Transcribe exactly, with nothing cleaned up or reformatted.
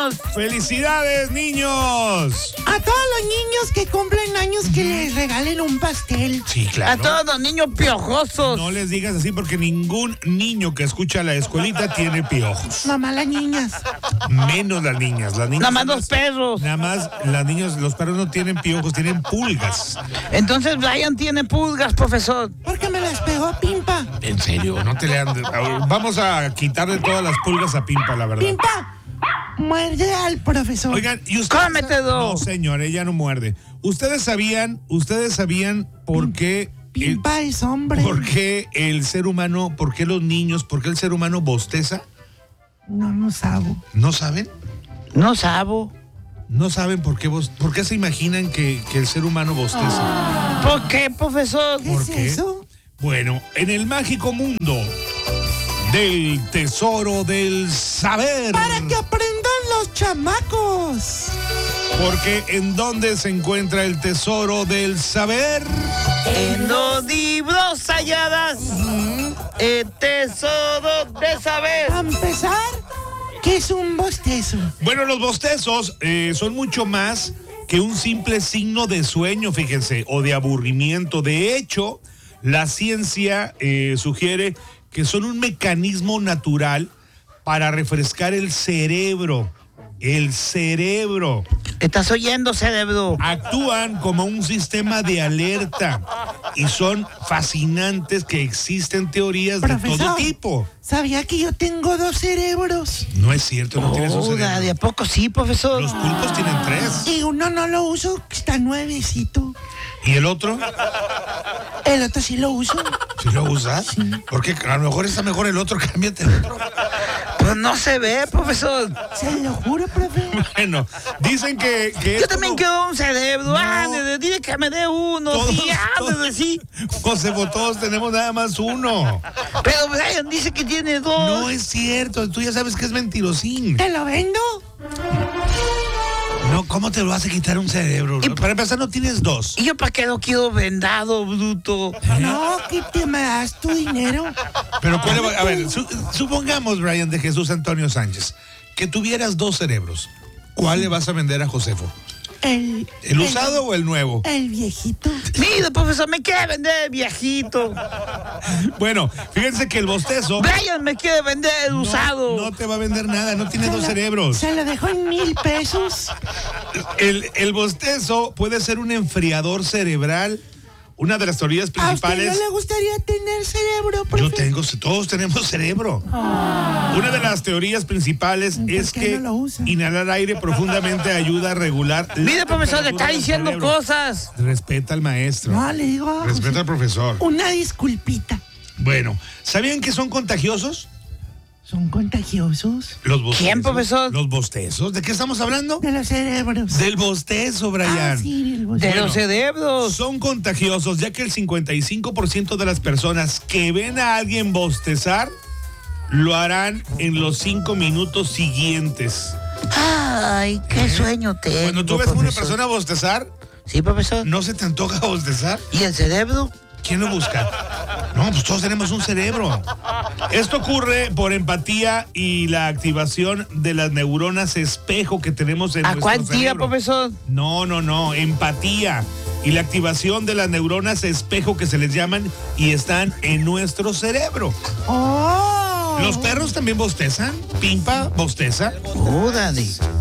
niños. ¡Felicidades, niños! A todos los niños que cumplen años que les regalen un pastel. Sí, claro. A todos los niños piojosos. No les digas así porque ningún niño que escucha la escuelita tiene piojos. Mamá, las niñas. Menos las niñas. Las niñas Nada más son los perros. Nada más las niñas, los perros no tienen piojos, tienen pulgas. Entonces Brian tiene pulgas, profesor. ¿Por qué me las pegó Pimpa? En serio, no te le andes. Vamos a quitarle todas las pulgas a Pimpa, la verdad. Pimpa, muerde al profesor. Oigan, y ustedes. Cómete dos. No, señor, ella no muerde. Ustedes sabían, ustedes sabían por qué. Pimpa el, es hombre. ¿Por qué el ser humano, por qué los niños, por qué el ser humano bosteza? No, no sabo. ¿No saben? No sabo. No saben por qué, vos, por qué se imaginan que, que el ser humano bosteza. ¿Por qué, profesor? ¿Qué ¿Por es qué? eso? Bueno, en el mágico mundo del tesoro del saber. Para que aprendan los chamacos. Porque ¿en dónde se encuentra el tesoro del saber? En los libros halladas, el tesoro de saber. A empezar, ¿qué es un bostezo? Bueno, los bostezos eh, son mucho más que un simple signo de sueño, fíjense, o de aburrimiento. De hecho, la ciencia eh, sugiere que son un mecanismo natural para refrescar el cerebro. El cerebro. ¿Estás oyendo, cerebro? Actúan como un sistema de alerta y son fascinantes que existen teorías de Profesor, todo tipo. ¿sabía que yo tengo dos cerebros? No es cierto, no tienes un Joda, cerebro. ¿de a poco sí, profesor? Los pulpos tienen tres. Y uno no lo uso, está nuevecito. ¿Y el otro? El otro sí lo uso. ¿Sí lo usas? Porque a lo mejor está mejor el otro, cámbiate el otro. Pues no se ve, profesor. Se lo juro, profe. Bueno, dicen que... que Yo es también como- quiero un cerebro. No. Ah, de- dile que me dé uno. Todos, Sí, ah, todos- de- sí. Josefo, todos tenemos nada más uno. Pero Brian dice que tiene dos. No es cierto, tú ya sabes que es mentirosín. ¿Te lo vendo? No, ¿cómo te lo vas a quitar un cerebro? Y- Para empezar, no tienes dos. ¿Y yo para qué lo quiero vendado, bruto? No, que te me das tu dinero. Pero ¿cuál va- a ver, su- supongamos, Brian de Jesús Antonio Sánchez, que tuvieras dos cerebros. ¿Cuál le vas a vender a Josefo? El, ¿El usado o el nuevo? El viejito. Mira, profesor, me quiere vender el viejito. Bueno, fíjense que el bostezo Brian me quiere vender el no, usado. no te va a vender nada, no tiene Se dos lo- cerebros. Se lo dejó en mil pesos. El, el bostezo puede ser un enfriador cerebral. Una de las teorías ¿A usted principales. no le gustaría tener cerebro, profe? Yo tengo, todos tenemos cerebro. Una de las teorías principales ¿Por es qué que no lo usa? inhalar aire profundamente ayuda a regular. la Mira, profesor, le temperatura está del diciendo cerebro. cosas. Respeta al maestro. No, le digo. a Respeta José, al profesor. una disculpita. Bueno, ¿sabían que son contagiosos? Son contagiosos Los bostezos. ¿Quién, profesor? Los bostezos. ¿De qué estamos hablando? de los cerebros. Del bostezo, Brian. Ah, sí, el De bostezo. Bueno. los cerebros. Son contagiosos, ya que el cincuenta y cinco por ciento de las personas que ven a alguien bostezar lo harán en los cinco minutos siguientes. Ay, qué sueño tengo. Cuando tú ves a una profesor. persona bostezar, Sí, profesor. ¿no se te antoja bostezar? ¿Y el cerebro? ¿Quién lo busca? No, pues todos tenemos un cerebro. Esto ocurre por empatía y la activación de las neuronas espejo que tenemos en ¿A nuestro cuál tía, cerebro. profesor? No, no, no, empatía y la activación de las neuronas espejo que se les llaman y están en nuestro cerebro. ¡Oh! ¿Los perros también bostezan? ¿Pimpa bosteza? Órale.